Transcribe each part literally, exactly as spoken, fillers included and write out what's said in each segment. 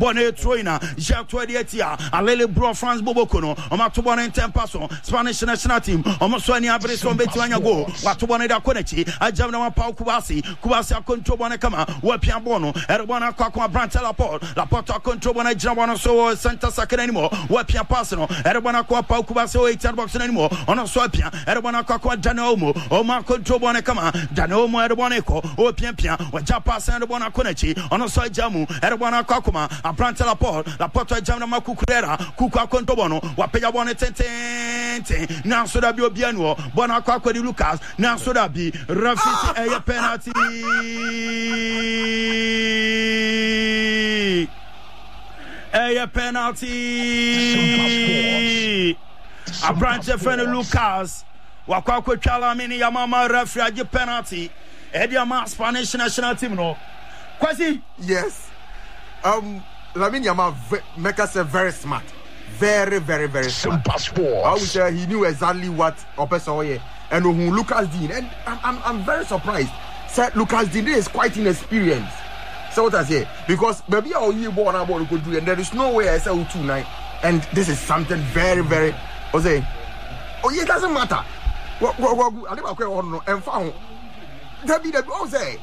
Bonnet Troina, Jato Dietia, Alele Bro France Bobokono, Omatobon and Tempason, Spanish national team, Omoswani Abreson Betuanya go, Watoboneda Konechi, Ajamana Pau Kubasi, Kubasa control Bonacama, Wapian Bono, Erbana Kakwa Brantella Port, La Porta control Bonajamano so Santa Sakan anymore, Wapian Pasano, Erbana Kwa Pau Kubaso, eight box anymore, on a Swapia, Erbana Kakwa Danomo, Oma control Bonacama, Danomo Erboneko, Opian Pia, Wajapa Sand Bona Konechi, on a Soy Jamu, Erbana Kakuma, a Brantella Port, La Porta Jamana Kukurera, Kuka Contobono, Wapia Bonnet, now so that be Obiano, Bona Kakwa di Lucas, now so that be Rafiti a penalty. A penalty. A branch of Lucas. Wakako Chalamini Yamama referee penalty. Ediama Spanish national team no. Quasi? Yes. Um Lamine Yamal make us very smart. Very, very, very smart. I would say he knew exactly what Opesoye and who Lucas Dean. And I'm, I'm, I'm very surprised. Said Lucas Dean is quite inexperienced. So what I say, because maybe all you born about could do, and there is no way I say two nine. And this is something very, very. I say, oh, it doesn't matter. What, what, what? I never quite and found. That be the what say.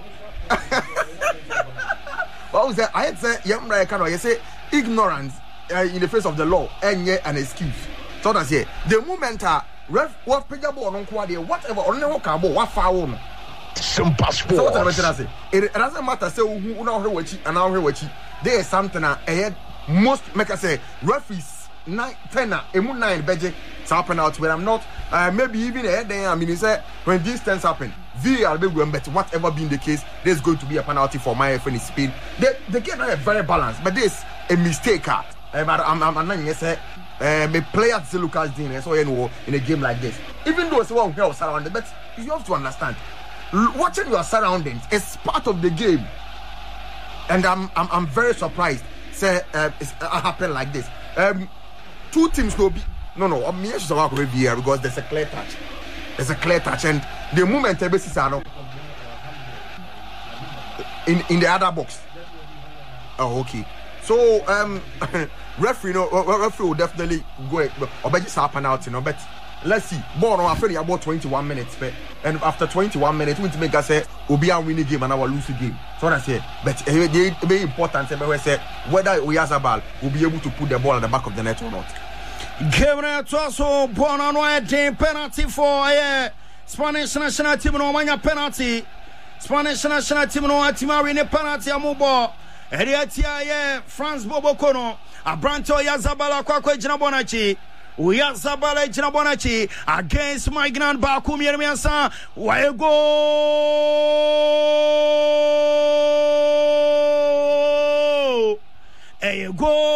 What was that? I had said, young American, you say ignorance uh, in the face of the law, and yet an excuse. So that's it. The moment uh, ref what pijabo on quadi, whatever, or no cabo, what foul. Some passport. So what I say, it doesn't matter. Say who know what you and now what you. There is something ahead. Most make I say referees nine, ten, emu nine budget happen out where I'm not. Uh, maybe even ahead there. I mean, he said when these things happen, V R will be but whatever being the case, there's going to be a penalty for my friend in Spain. They the game are very balanced, but this a mistake. Uh, but I'm I'm I'm not say. Uh, may players say Lucas Dean so you know in a game like this. Even though it's one here surrounded, but you have to understand. Watching your surroundings is part of the game, and I'm I'm, I'm very surprised. Say uh, it's uh, happen like this. Um, two teams will be no no. I'm here to work with V R because there's a clear touch. There's a clear touch, and the moment the basis are in in the other box. Oh, okay. So um, referee, no referee will definitely go. Or bet it's happen out, you know, but. Let's see. Born on after about twenty-one minutes, and after twenty-one minutes, we need to make us say, "We'll be a winning game and I will lose the game." So that's it. But it's very important to say whether Oyarzabal will be able to put the ball at the back of the net or not. Gabriel Tosso, born on a penalty for a Spanish national team. No one penalty. Spanish national team no team are in a penalty. Amubo. Eriatia, France Bobokono, Abranto Oyarzabal, Kwakwe Jinabonachi. We are Zabala Jinabonachi against Migrant Bakum Yermiasa. Why go? Hey,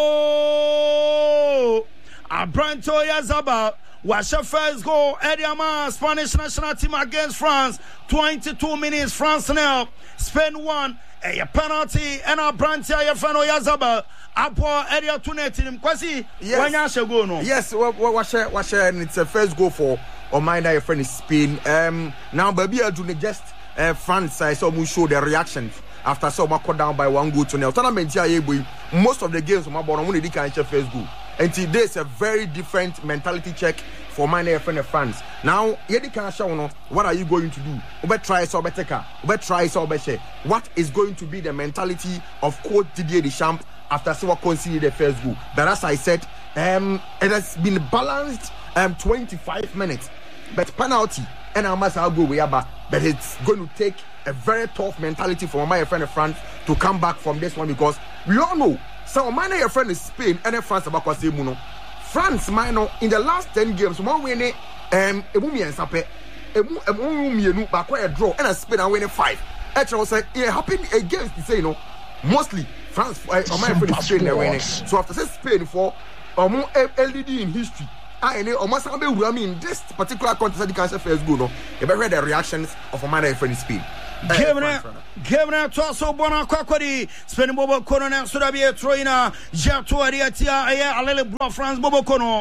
go. Abranto Oyarzabal was your first goal. Ediama, Spanish national team against France. twenty-two minutes, France now. Spain one. A penalty and a branch of Oyarzabal. Apo area to net him. Quasi, when you should go no. Yes, what what what and it's a first goal for or my your friend is Spain. Um, now, baby, I do just uh, France. I saw we show the reactions after so much down by one goal to nil. Tournament here, most of the games from my bottom only they can first goal. And today is a very different mentality check for my friend France. Now, you can show no. What are you going to do? Ube try so better. Ube try so better. What is going to be the mentality of Coach Didier Deschamps after so conceded the first goal? But as I said, um, it has been balanced um twenty-five minutes, but penalty and I must go way back. But it's going to take a very tough mentality for my friend France to come back from this one because we all know. So my your friend is Spain and France about Muno. France minor in the last ten games, one winning um Ebumi and Sape, Emu Emu back a draw and a Spain and winning five. Actually, was it happened against the say you know mostly France uh, my friend is Spain winning. So after say Spain for um L D D in history. I know almost I mean this particular contest the cancer first goal no. You better read the reactions of my friend in Spain. Gevna Gevna Tosso Bona Kwakwadi Spain Bobo Kono na Sudabia Troina Jato Ariatia Aya Alele Bro France Bobo Kono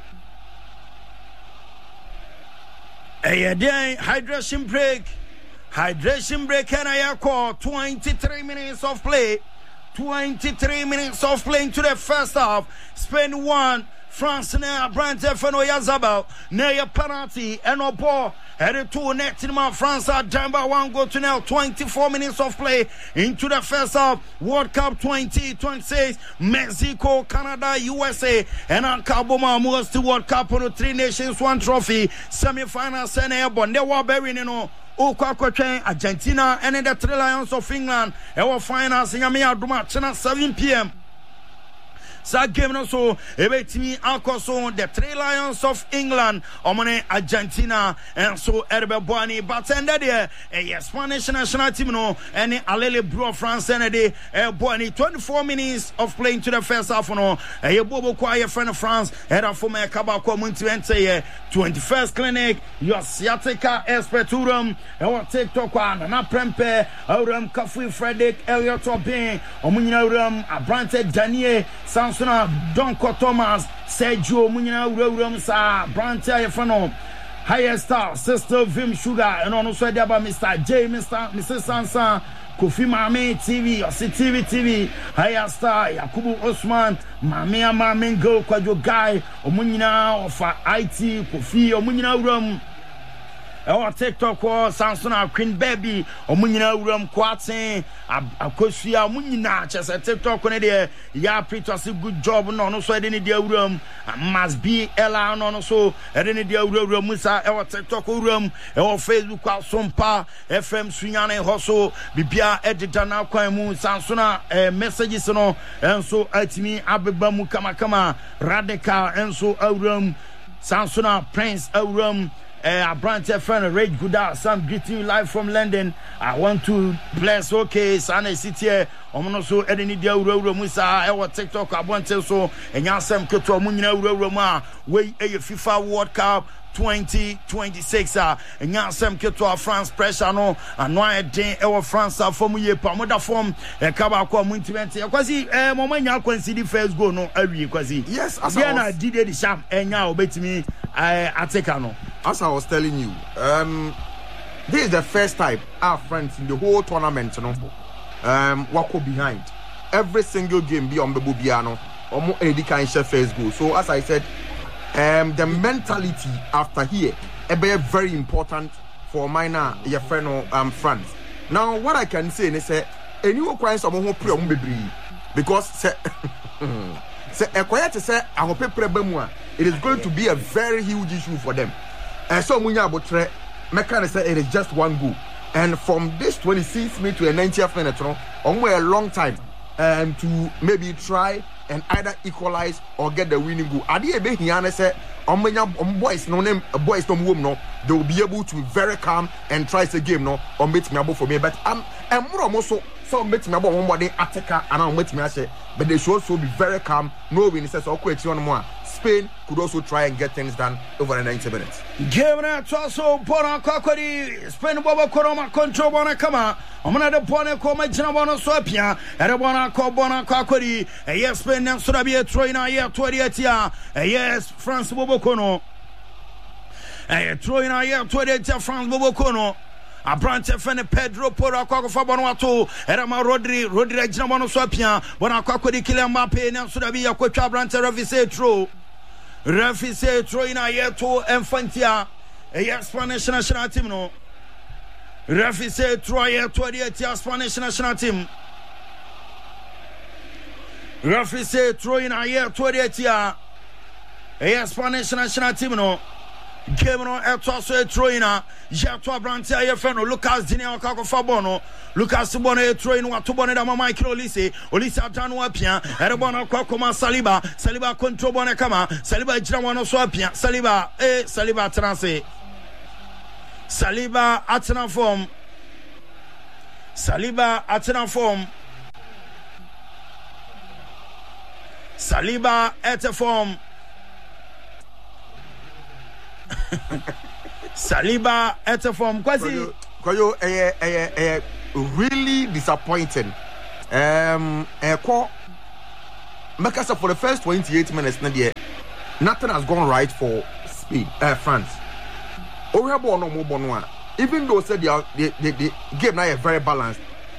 Aya day hydration break Hydration break and I call twenty-three minutes of play twenty-three minutes of playing to the first half. Spain one, France now. Brante Feno Yazabal. Near penalty and no ball. Headed to net in my France are down by one goal to now. twenty-four minutes of play into the first half. World Cup twenty twenty-six. Mexico, Canada, U S A. And Ankaboma moves to World Cup on the three nations, one trophy. Semi-finals and airborne. They were burying, you know. Argentina and the Three Lions of England. Our finals in Yamia Duma, China, seven p.m. Sa game no so ebetimi akoso the Three Lions of England omone Argentina and so erbe boani but ended there a Spanish national team no any Alele Bro France and de boani twenty-four minutes of playing to the first half no e bobo kwa ye friend France era for me kaba kwa muntu ente twenty-first clinic your sciatica experturum e wa TikTok kwa na prempe awram Kafu Frederick Elliot Obin omunyina awram Abrante Daniel Sona Donko Thomas Sergio Munyina Uram Sa Brante Ayefano Highest Star Sister Vim Sugar and on also there by Mister J Mister Missus Sansa Kofi Mame T V or C T V T V Highest Star Yakubu Osman Mame Mame Go Kwajo Guy Omunyina of I T Kofi Omunyina Uram our TikTok was Samsung Queen Baby Omunyina Uram Kwatsen Akosia Munyina just a TikTok on there. Yeah, pretty was a good job no no so any dia uram must be Ella no no so any dia uram Musa our TikTok uram our Facebook kwa sompa F M Sunyane Hoso Bibia editor na kwa mu Samsung messages no and so atimi abeba mu kama kama radical and so uram Samsung Prince uram Uh, Branch friend Rage Gooda, some greeting you live from London. I want to bless okay, Sana City. I'm also Edini Dia Uro Musa, our TikTok. I want to so and Yasam Koto Munina Roma, way a FIFA World Cup twenty twenty-six. Uh, and Yasam Koto France pressure no, and why a day our France are from ye Pamoda form a Kabako Muntiventi. Quasi a moment you consider first go no every quasi. Yes, as I did the sham and now bet me I take no. As I was telling you, um, this is the first time our friends in the whole tournament, you know, um, walk behind every single game be on the Bubiano or more any kind of first goal. So as I said, um, the mentality after here is very important for minor your friend um France. Now, what I can say is that anyone crying someone who play on baby because say say a quiet say I hope it is going to be a very huge issue for them. And so Munya Botre, Mekane say it is just one goal. And from this twenty-sixth minute to a ninetieth minute, on a long time um, to maybe try and either equalize or get the winning goal. Adi ebe hiane say on boys no name boys no woman no, they will be able to be very calm and try the game no or meet me abo for me. But I'm I'm more also so meet me abo one body attacker and I'm meet me say, but they should also be very calm. No win says okay on more. Spain could also try and get things done over the ninety minutes. Game na also Bona Kokori Spain Bobo Koroma control Bona Kama. Omana de Bona Koma Jinabono Swapia, and a Bona Kobona Kokori, a yes Spain and Surabia Troina year twenty-eight year, a yes France Bobo Kono, a Troina year twenty-eight year France Bobo Kono. A branch of Pedro Pora Coco Fabonato, Erama Rodri, Rodri Jinabono Swapia, Bona Kokori Kilambape, and Surabia Cocha Branch Revise Tro. Refi say Troina yeto Infantia, a yes Spanish national team no. Refi say Troya twenty-eight year Spanish national team. Refi say Troina year twenty-eight year, a yes Spanish national team no. Game no eto so Troina, Jeto Brantia yefeno Lucas Dinia Kako Fabono. Lucas Bono Troin wa to Bonne da Michael Olise, Olise Atanu apia, Erebona Kokoma Saliba, Saliba control Bona Kama, Saliba Jrawano so apia, Saliba eh Saliba transe. Saliba atena form. Saliba atena form. Saliba at a form. Saliba at a form. Quasi Koyo eh eh eh really disappointing. Um, uh, for the first twenty-eight minutes, Nadia, nothing has gone right for Spain, uh, France. Even though said the, the, the, the game now is very balanced,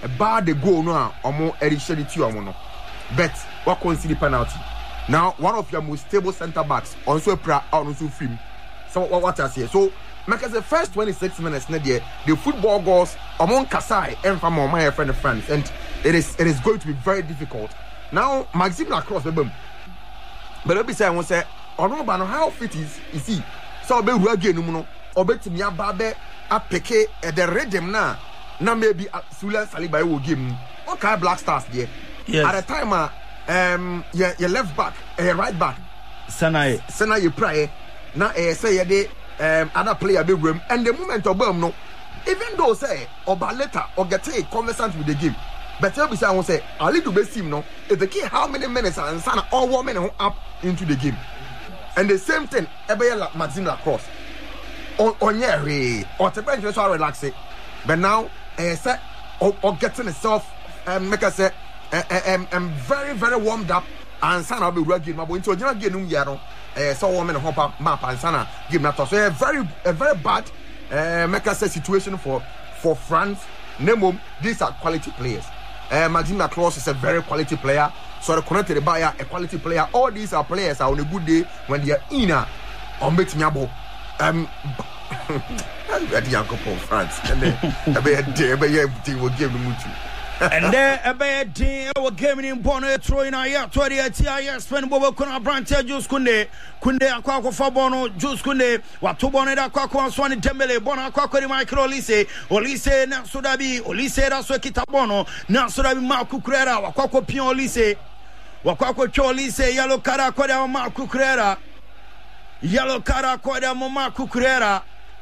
bad the goal no omo erishedi ti omo no but what consider penalty now one of your most stable center backs also pra also film so what what I say so because the first twenty-six minutes na there the football goals among Kasai and from my friend friends and it is it is going to be very difficult now Maxime Lacrosse boom but let me say I want say ono ba no how fit is is he so be ru again no obetimi ababe apeke the rhythm na na maybe Sula Saliba will game okay Black Stars there yes. At the time uh, um your, your left back uh, right back Sanaye Sanaye Praye na eh say ye um other player be room and the moment of bomb no even though say oba later or get a conversant with the game but you be say I want say Ali do be sim no it's the key how many minutes and sana all one minute up into the game and the same thing ebe like Maxime Lacrosse on on yeah or the bench so relax it but now eh say or, or getting itself um make us say um um very very warmed up and sana be rugged my boy into the game no no eh so woman hop up map and sana give na to so a very a very bad uh, make us say situation for for France Nemo these are quality players uh, Maxime Lacrosse is a very quality player so the connected by a quality player all these are players are on a good day when they are in a on bet nyabo um at the uncle for France and then be a day be will give them to and there a bad team our game in Bono throwing a year twenty eight years spend Bobo Kuna branch Juice Kunde Kunde Aquaco Fabono Juice Kunde Watubone Aquaco Swani Dembele Bona Aquaco Michael Olise Olise Nasudabi Olise Raso Kitabono Nasudabi Marco Crera Aquaco Pion Olise Wakako Cholise Yellow Cara Koda Marco Crera Yellow Cara Koda Marco Crera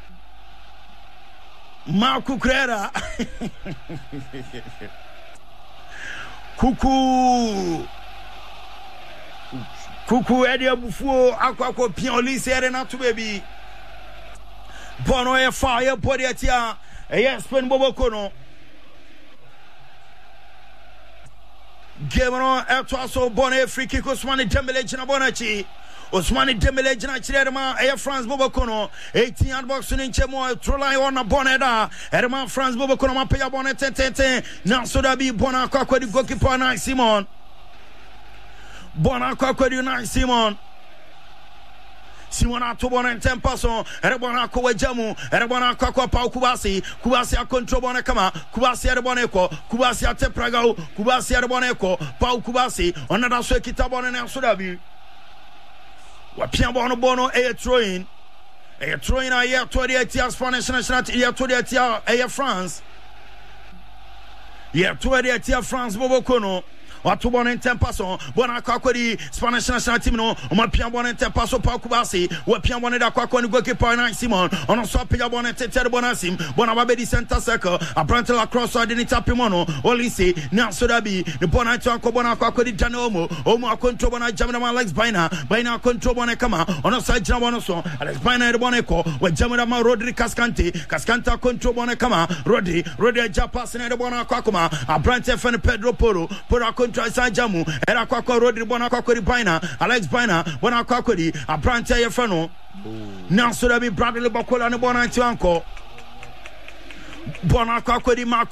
Marco Crera Kuku Kuku Edia Buffo Aquaco Piolise Renato baby Bono e fire Podiatia yes Pen Bobokono Game on Etwaso Bonne free kick Osmani Dembele Jina Bonachi Osmani Dembele Jina Chirema Air France Bobokono eighteen yard box in Chemo Trollai on a boneda Herman France Bobokono Mapea Bonnet Tete Nansodabi Bona Kwakwa di goalkeeper na Simon Bona Kwakwa di na Simon Simon atobona ntempaso erebona ko wajamu erebona kwakwa pa Kubasi Kubasi a control bona kama Kubasi erebona ko Kubasi atepragao Kubasi erebona ko pa Kubasi onada so kitabona na Sodabi Wapia bono bono e throwing e throwing a year twenty-eight years Spanish national year twenty-eight year e France year twenty-eight year France Bobokono Watubona ntempaso bona kwakwadi Spanish national team no omapia bona ntempaso pa Kubasi wapia bona da kwakwani goalkeeper na Simon ono so apia bona tetere bona sim bona babedi center circle Abrante Lacrosse adini tapimono Olise na Sodabi ne bona twanko bona kwakwadi Danomo omo akontrol bona jamina ma Alex Baina Baina control bona kama ono sa jina bona so Alex Baina de bona ko wa jamina ma Rodri Cascante Cascante control bona kama Rodri Rodri japa ne de bona kwakoma Abrante Fen Pedro Poro Poro Jamu era kwakwa Rodri bona kwakwa Baina Alex Baina bona kwakwa di Abrante Yefano na Sodabi Bradley Bakola ne bona ntianko bona kwakwa di Mark